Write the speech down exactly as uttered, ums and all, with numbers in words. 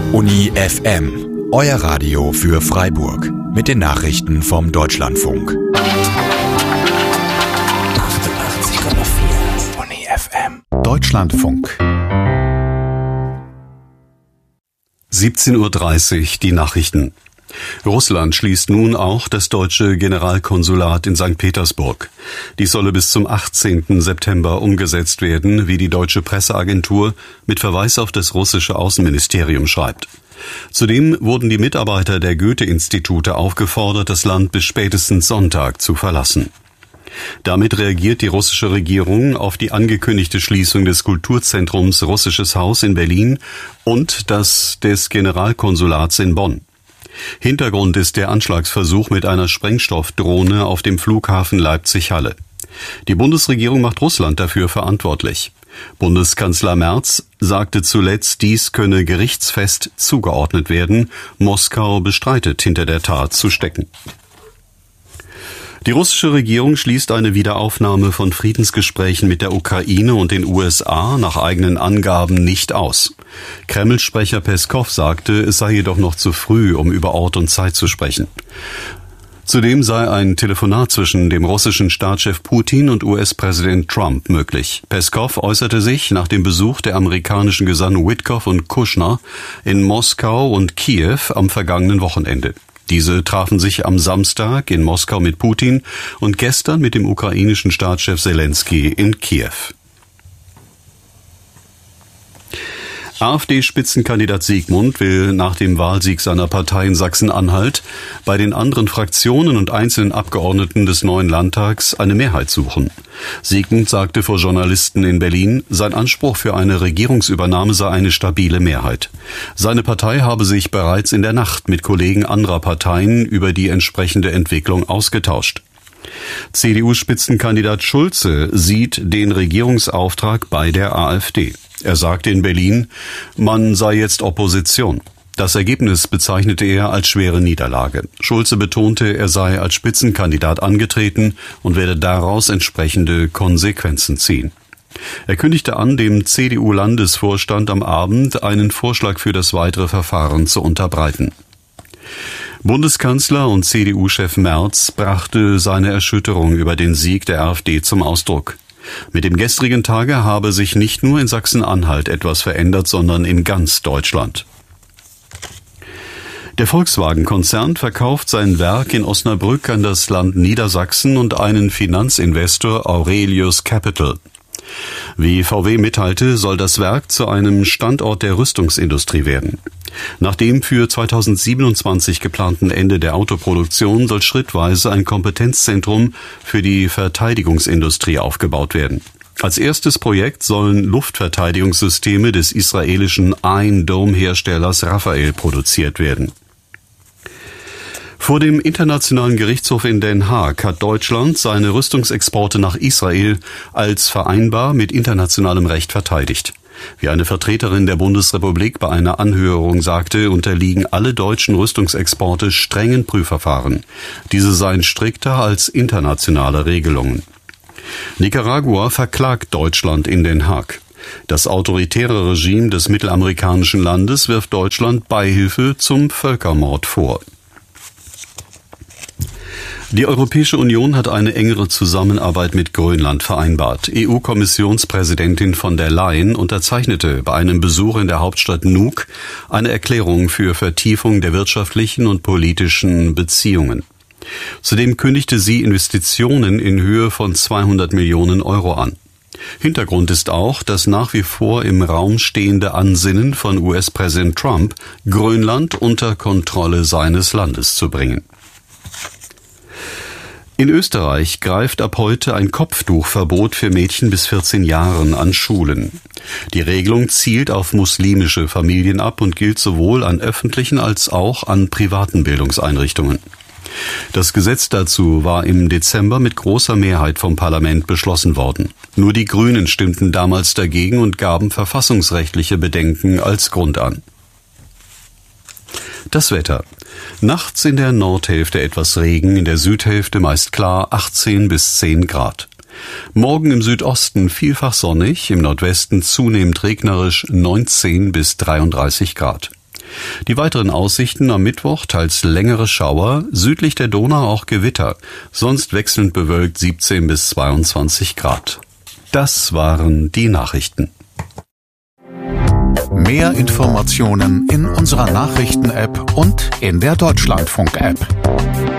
Uni F M, euer Radio für Freiburg. Mit den Nachrichten vom Deutschlandfunk. achtundachtzig Komma vier Uni F M. Deutschlandfunk. siebzehn Uhr dreißig, die Nachrichten. Russland schließt nun auch das deutsche Generalkonsulat in Sankt Petersburg. Dies solle bis zum achtzehnten September umgesetzt werden, wie die deutsche Presseagentur mit Verweis auf das russische Außenministerium schreibt. Zudem wurden die Mitarbeiter der Goethe-Institute aufgefordert, das Land bis spätestens Sonntag zu verlassen. Damit reagiert die russische Regierung auf die angekündigte Schließung des Kulturzentrums Russisches Haus in Berlin und das des Generalkonsulats in Bonn. Hintergrund ist der Anschlagsversuch mit einer Sprengstoffdrohne auf dem Flughafen Leipzig-Halle. Die Bundesregierung macht Russland dafür verantwortlich. Bundeskanzler Merz sagte zuletzt, dies könne gerichtsfest zugeordnet werden. Moskau bestreitet, hinter der Tat zu stecken. Die russische Regierung schließt eine Wiederaufnahme von Friedensgesprächen mit der Ukraine und den U S A nach eigenen Angaben nicht aus. Kreml-Sprecher Peskow sagte, es sei jedoch noch zu früh, um über Ort und Zeit zu sprechen. Zudem sei ein Telefonat zwischen dem russischen Staatschef Putin und U S-Präsident Trump möglich. Peskow äußerte sich nach dem Besuch der amerikanischen Gesandten Witkoff und Kushner in Moskau und Kiew am vergangenen Wochenende. Diese trafen sich am Samstag in Moskau mit Putin und gestern mit dem ukrainischen Staatschef Selenskyj in Kiew. AfD-Spitzenkandidat Siegmund will nach dem Wahlsieg seiner Partei in Sachsen-Anhalt bei den anderen Fraktionen und einzelnen Abgeordneten des neuen Landtags eine Mehrheit suchen. Siegmund sagte vor Journalisten in Berlin, sein Anspruch für eine Regierungsübernahme sei eine stabile Mehrheit. Seine Partei habe sich bereits in der Nacht mit Kollegen anderer Parteien über die entsprechende Entwicklung ausgetauscht. C D U-Spitzenkandidat Schulze sieht den Regierungsauftrag bei der AfD. Er sagte in Berlin, man sei jetzt Opposition. Das Ergebnis bezeichnete er als schwere Niederlage. Schulze betonte, er sei als Spitzenkandidat angetreten und werde daraus entsprechende Konsequenzen ziehen. Er kündigte an, dem C D U-Landesvorstand am Abend einen Vorschlag für das weitere Verfahren zu unterbreiten. Bundeskanzler und C D U-Chef Merz brachte seine Erschütterung über den Sieg der AfD zum Ausdruck. Mit dem gestrigen Tage habe sich nicht nur in Sachsen-Anhalt etwas verändert, sondern in ganz Deutschland. Der Volkswagen-Konzern verkauft sein Werk in Osnabrück an das Land Niedersachsen und einen Finanzinvestor Aurelius Capital. Wie V W mitteilte, soll das Werk zu einem Standort der Rüstungsindustrie werden. Nach dem für zweitausendsiebenundzwanzig geplanten Ende der Autoproduktion soll schrittweise ein Kompetenzzentrum für die Verteidigungsindustrie aufgebaut werden. Als erstes Projekt sollen Luftverteidigungssysteme des israelischen Iron Dome-Herstellers Rafael produziert werden. Vor dem Internationalen Gerichtshof in Den Haag hat Deutschland seine Rüstungsexporte nach Israel als vereinbar mit internationalem Recht verteidigt. Wie eine Vertreterin der Bundesrepublik bei einer Anhörung sagte, unterliegen alle deutschen Rüstungsexporte strengen Prüfverfahren. Diese seien strikter als internationale Regelungen. Nicaragua verklagt Deutschland in Den Haag. Das autoritäre Regime des mittelamerikanischen Landes wirft Deutschland Beihilfe zum Völkermord vor. Die Europäische Union hat eine engere Zusammenarbeit mit Grönland vereinbart. E U-Kommissionspräsidentin von der Leyen unterzeichnete bei einem Besuch in der Hauptstadt Nuuk eine Erklärung für Vertiefung der wirtschaftlichen und politischen Beziehungen. Zudem kündigte sie Investitionen in Höhe von zweihundert Millionen Euro an. Hintergrund ist auch das nach wie vor im Raum stehende Ansinnen von U S-Präsident Trump, Grönland unter Kontrolle seines Landes zu bringen. In Österreich greift ab heute ein Kopftuchverbot für Mädchen bis vierzehn Jahren an Schulen. Die Regelung zielt auf muslimische Familien ab und gilt sowohl an öffentlichen als auch an privaten Bildungseinrichtungen. Das Gesetz dazu war im Dezember mit großer Mehrheit vom Parlament beschlossen worden. Nur die Grünen stimmten damals dagegen und gaben verfassungsrechtliche Bedenken als Grund an. Das Wetter. Nachts in der Nordhälfte etwas Regen, in der Südhälfte meist klar achtzehn bis zehn Grad. Morgen im Südosten vielfach sonnig, im Nordwesten zunehmend regnerisch neunzehn bis dreiunddreißig Grad. Die weiteren Aussichten: am Mittwoch teils längere Schauer, südlich der Donau auch Gewitter, sonst wechselnd bewölkt siebzehn bis zweiundzwanzig Grad. Das waren die Nachrichten. Mehr Informationen in unserer Nachrichten-App und in der Deutschlandfunk-App.